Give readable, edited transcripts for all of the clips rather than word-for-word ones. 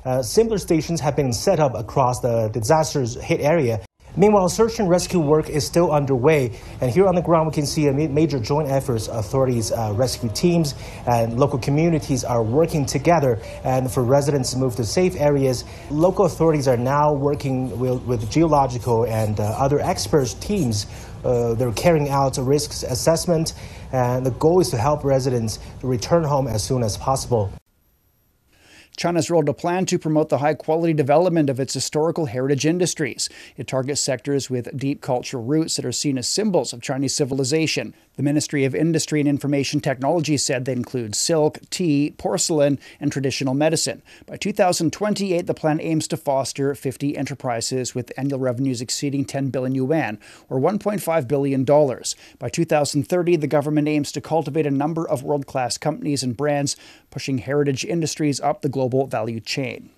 Similar stations have been set up across the disasters hit area. Meanwhile, search and rescue work is still underway, and here on the ground we can see a major joint efforts. Authorities, rescue teams, and local communities are working together, and for residents to move to safe areas, local authorities are now working with geological and other experts teams. They're carrying out a risk assessment, and the goal is to help residents return home as soon as possible. China's rolled a plan to promote the high-quality development of its historical heritage industries. It targets sectors with deep cultural roots that are seen as symbols of Chinese civilization. The Ministry of Industry and Information Technology said they include silk, tea, porcelain, and traditional medicine. By 2028, the plan aims to foster 50 enterprises with annual revenues exceeding 10 billion yuan, or $1.5 billion. By 2030, the government aims to cultivate a number of world-class companies and brands, pushing heritage industries up the global value chain.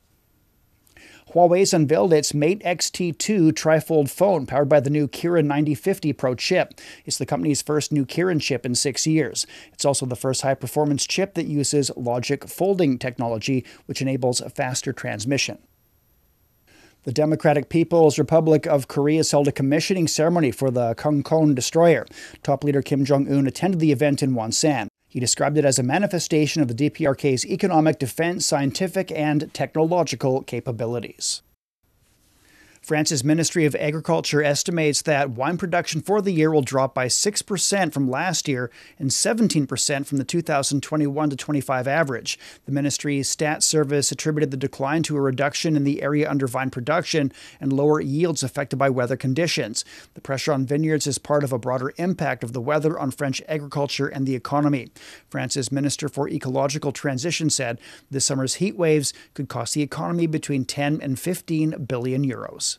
Huawei's unveiled its Mate X-T2 trifold phone powered by the new Kirin 9050 Pro chip. It's the company's first new Kirin chip in 6 years. It's also the first high-performance chip that uses logic folding technology, which enables a faster transmission. The Democratic People's Republic of Korea has held a commissioning ceremony for the Kangkon destroyer. Top leader Kim Jong-un attended the event in Wonsan. He described it as a manifestation of the DPRK's economic, defense, scientific, and technological capabilities. France's Ministry of Agriculture estimates that wine production for the year will drop by 6% from last year and 17% from the 2021-25 average. The ministry's stats service attributed the decline to a reduction in the area under vine production and lower yields affected by weather conditions. The pressure on vineyards is part of a broader impact of the weather on French agriculture and the economy. France's Minister for Ecological Transition said this summer's heat waves could cost the economy between 10 and 15 billion euros.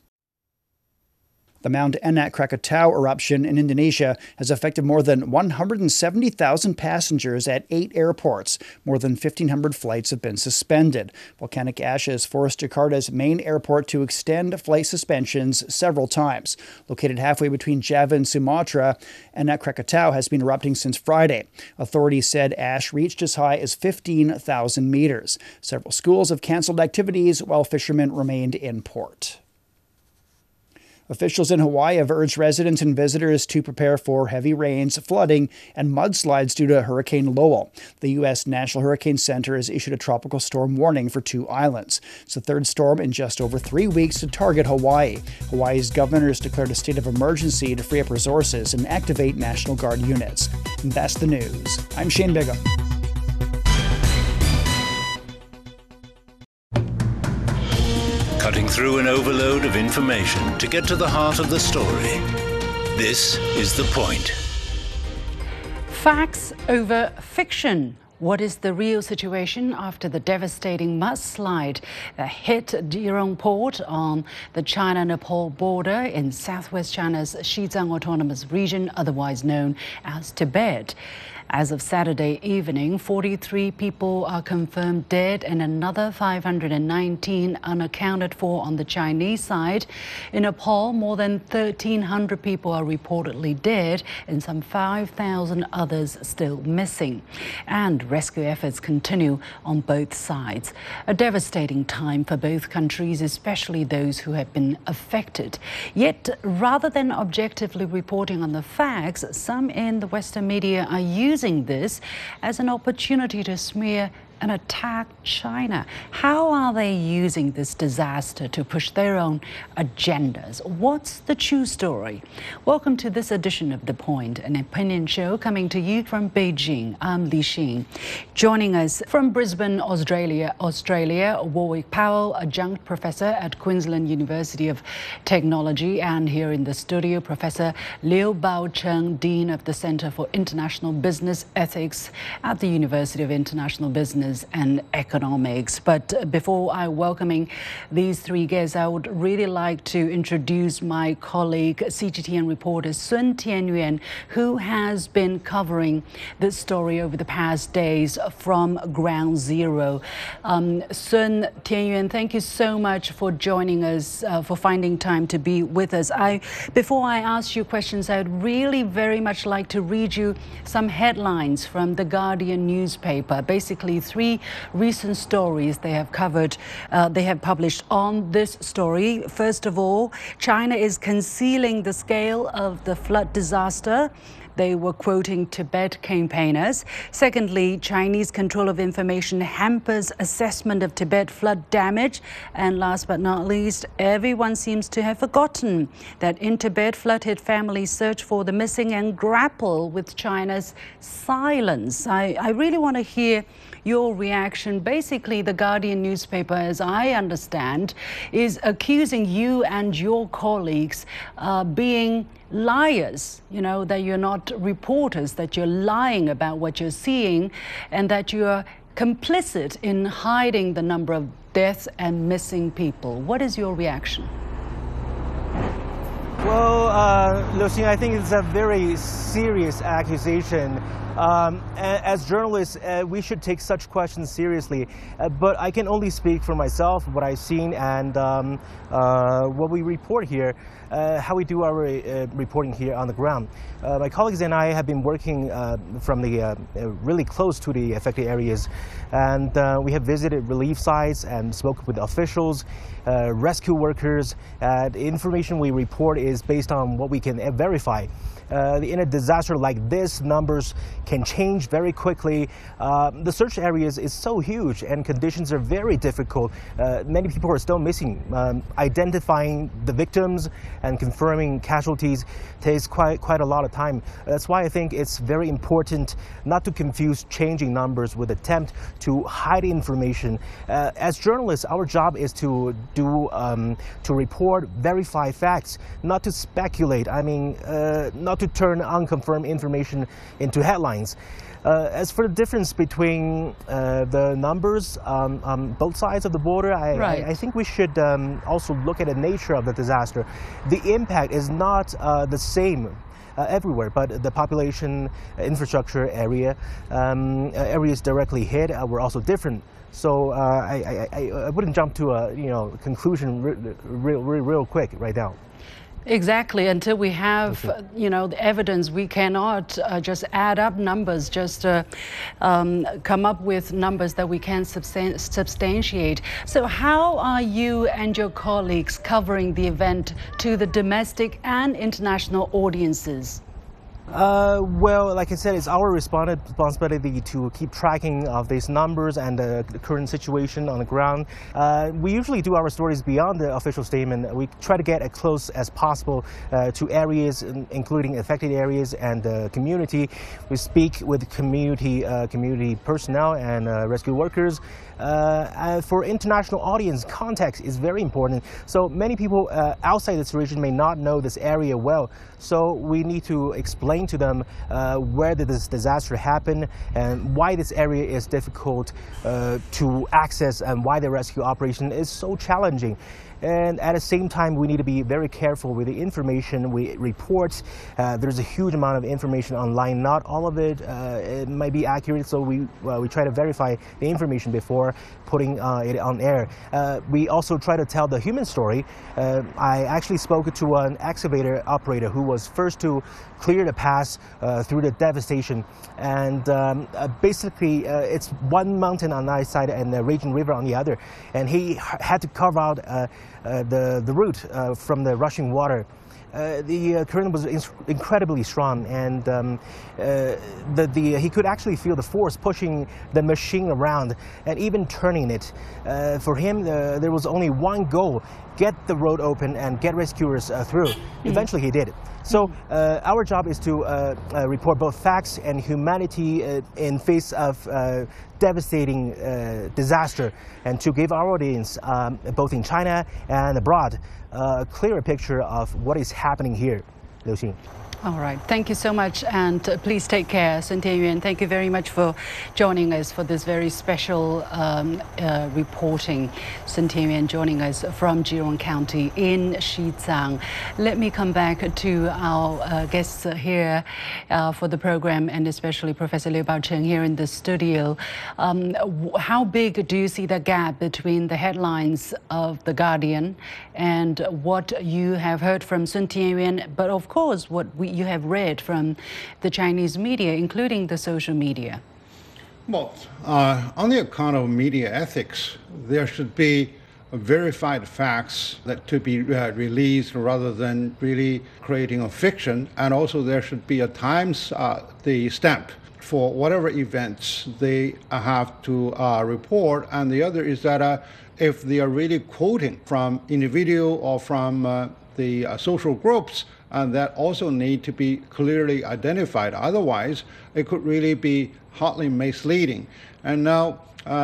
The Mount Anak Krakatau eruption in Indonesia has affected more than 170,000 passengers at 8 airports. More than 1,500 flights have been suspended. Volcanic ash has forced Jakarta's main airport to extend flight suspensions several times. Located halfway between Java and Sumatra, Anak Krakatau has been erupting since Friday. Authorities said ash reached as high as 15,000 meters. Several schools have canceled activities while fishermen remained in port. Officials in Hawaii have urged residents and visitors to prepare for heavy rains, flooding, and mudslides due to Hurricane Lowell. The U.S. National Hurricane Center has issued a tropical storm warning for 2 islands. It's the third storm in just over 3 weeks to target Hawaii. Hawaii's governor has declared a state of emergency to free up resources and activate National Guard units. And that's the news. I'm Shane Bigham. Cutting through an overload of information to get to the heart of the story. This is The Point. Facts over fiction. What is the real situation after the devastating mudslide that hit Jurong Port on the China-Nepal border in southwest China's Xizang Autonomous Region, otherwise known as Tibet? As of Saturday evening, 43 people are confirmed dead and another 519 unaccounted for on the Chinese side. In Nepal, more than 1,300 people are reportedly dead and some 5,000 others still missing. And rescue efforts continue on both sides. A devastating time for both countries, especially those who have been affected. Yet, rather than objectively reporting on the facts, some in the Western media are using this as an opportunity to smear and attack China. How are they using this disaster to push their own agendas? What's the true story? Welcome to this edition of The Point, an opinion show coming to you from Beijing. I'm Li Xin. Joining us from Brisbane, Australia, Warwick Powell, adjunct professor at Queensland University of Technology, and here in the studio, Professor Liu Baocheng, Dean of the Centre for International Business Ethics at the University of International Business and Economics. But before I welcoming these three guests, I would really like to introduce my colleague, CGTN reporter Sun Tianyuan, who has been covering this story over the past days from ground zero. Sun Tianyuan, thank you so much for joining us, for finding time to be with us. Before I ask you questions, I'd really very much like to read you some headlines from the Guardian newspaper, basically 3 3 recent stories they have covered, they have published on this story. First of all, China is concealing the scale of the flood disaster. They were quoting Tibet campaigners. Secondly, Chinese control of information hampers assessment of Tibet flood damage. And last but not least, everyone seems to have forgotten that in Tibet, flood-hit families search for the missing and grapple with China's silence. I really want to hear your reaction. Basically, the Guardian newspaper, as I understand, is accusing you and your colleagues being liars, that you're not reporters, that you're lying about what you're seeing, and that you're complicit in hiding the number of deaths and missing people. What is your reaction? Well, Liu Xing, I think it's a very serious accusation. As journalists, we should take such questions seriously. But I can only speak for myself, what I've seen, and what we report here, how we do our reporting here on the ground. My colleagues and I have been working from the really close to the affected areas, and we have visited relief sites and spoken with officials, rescue workers. The information we report is based on what we can verify. In a disaster like this, numbers can change very quickly. The search areas is so huge and conditions are very difficult. Many people are still missing. Identifying the victims and confirming casualties takes quite a lot of time. That's why I think it's very important not to confuse changing numbers with attempt to hide information. As journalists, our job is to report, verify facts, not to speculate. Not to turn unconfirmed information into headlines. As for the difference between the numbers on both sides of the border, I think we should also look at the nature of the disaster. The impact is not the same everywhere, but the population, infrastructure area, areas directly hit were also different. So I wouldn't jump to a conclusion real quick right now. Exactly. Until we have, the evidence, we cannot just add up numbers, just come up with numbers that we can substantiate. So how are you and your colleagues covering the event to the domestic and international audiences? Well, like I said, it's our responsibility to keep tracking of these numbers and the current situation on the ground. We usually do our stories beyond the official statement. We try to get as close as possible to areas, including affected areas and the community. We speak with community personnel and rescue workers. For international audience, context is very important. So many people outside this region may not know this area well. So we need to explain to them where did this disaster happen and why this area is difficult to access and why the rescue operation is so challenging. And at the same time, we need to be very careful with the information we report. There's a huge amount of information online. Not all of it, it might be accurate, so we try to verify the information before putting it on air. We also try to tell the human story. I actually spoke to an excavator operator who was first to clear the pass through the devastation. And basically, it's one mountain on either side and the raging river on the other. And he had to carve out the route from the rushing water. The current was incredibly strong, and he could actually feel the force pushing the machine around and even turning it. For him, there was only one goal: get the road open and get rescuers through. Eventually, he did. So our job is to report both facts and humanity in face of devastating disaster, and to give our audience, both in China and abroad, a clearer picture of what is happening here. Liu Xing. All right. Thank you so much, and please take care. Sun Tianyuan, thank you very much for joining us for this very special reporting. Sun Tianyuan joining us from Zhejiang County in Xizang. Let me come back to our guests here for the program, and especially Professor Liu Baocheng here in the studio. How big do you see the gap between the headlines of The Guardian and what you have heard from Sun Tianyuan, but of course what you have read from the Chinese media, including the social media? Well, on the account of media ethics, there should be verified facts that to be released rather than really creating a fiction, and also there should be a the stamp for whatever events they have to report. And the other is that if they are really quoting from individual or from the social groups, and that also need to be clearly identified. Otherwise, it could really be hotly misleading. And now,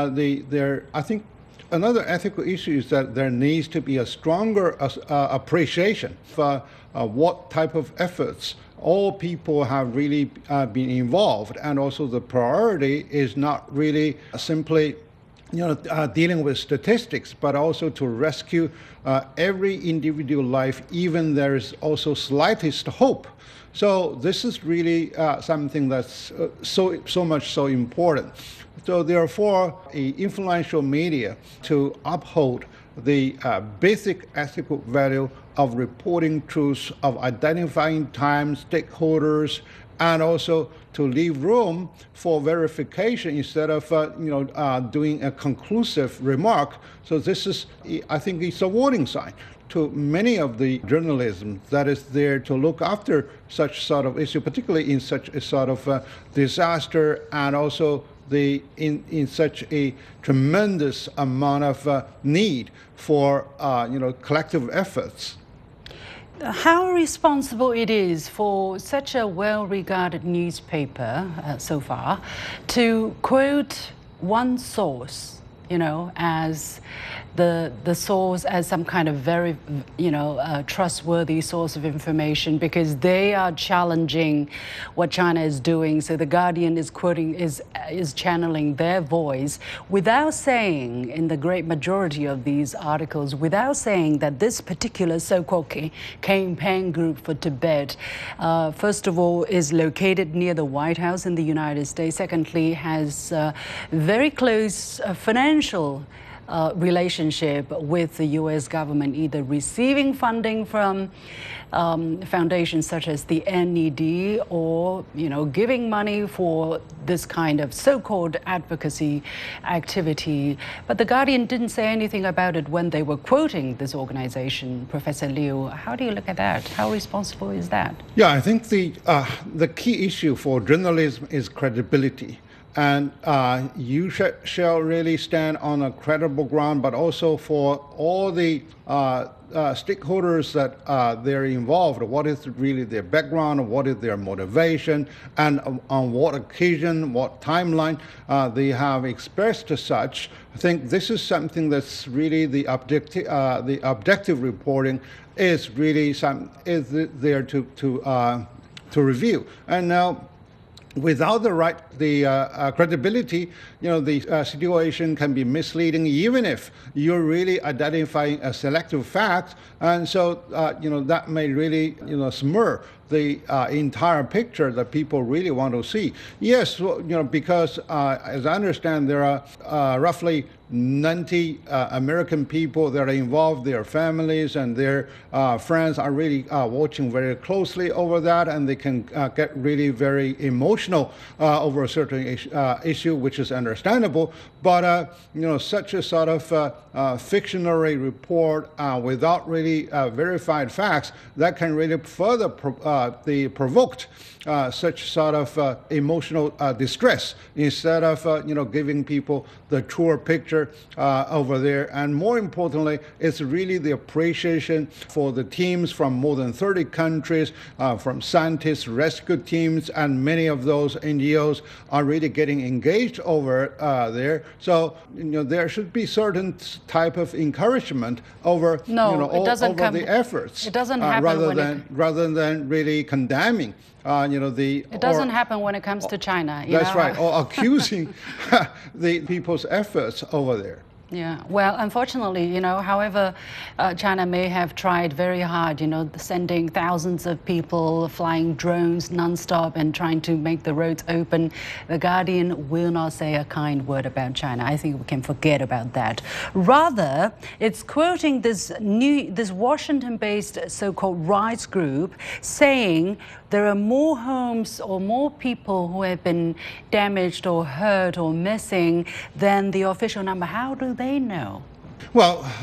I think another ethical issue is that there needs to be a stronger appreciation for what type of efforts all people have really been involved, and also the priority is not really simply dealing with statistics, but also to rescue every individual life, even there is also slightest hope. So this is really something that's so much so important. So therefore, influential media to uphold the basic ethical value of reporting truths, of identifying time, stakeholders, and also to leave room for verification instead of doing a conclusive remark. So this is, I think, it's a warning sign to many of the journalism that is there to look after such sort of issue, particularly in such a sort of disaster, and also in such a tremendous amount of need for collective efforts. How responsible it is for such a well-regarded newspaper so far to quote one source, as the source as some kind of very, trustworthy source of information, because they are challenging what China is doing. So the Guardian is quoting, is channeling their voice without saying, in the great majority of these articles, without saying that this particular so-called campaign group for Tibet, first of all, is located near the White House in the United States. Secondly, has very close financial relationship with the U.S. government, either receiving funding from foundations such as the NED, or giving money for this kind of so-called advocacy activity. But the Guardian didn't say anything about it when they were quoting this organization. Professor Liu, how do you look at that? How responsible is that? Yeah, I think the key issue for journalism is credibility. And you shall really stand on a credible ground, but also for all the stakeholders that they're involved. What is really their background? What is their motivation? And on what occasion, what timeline they have expressed as such. I think this is something that's really the objective reporting is really there to review. And now, without the credibility, the situation can be misleading, even if you're really identifying a selective fact, and so that may really smear the entire picture that people really want to see. Yes, because as I understand, there are roughly 90 American people that are involved, their families and their friends are really watching very closely over that, and they can get really very emotional over a certain issue, which is understandable. But such a sort of fictionary report without really verified facts, that can really further provoked such sort of emotional distress instead of giving people the truer picture over there. And more importantly, it's really the appreciation for the teams from more than 30 countries, from scientists, rescue teams, and many of those NGOs are really getting engaged over there. So there should be certain type of encouragement over over the efforts. It doesn't happen rather than really condemning. It doesn't happen when it comes to China. That's right, or accusing the people's efforts over there. Yeah, well, unfortunately, however, China may have tried very hard, sending thousands of people, flying drones nonstop and trying to make the roads open. The Guardian will not say a kind word about China. I think we can forget about that. Rather, it's quoting this Washington-based so-called rights group saying there are more homes or more people who have been damaged or hurt or missing than the official number. How do they know? Well,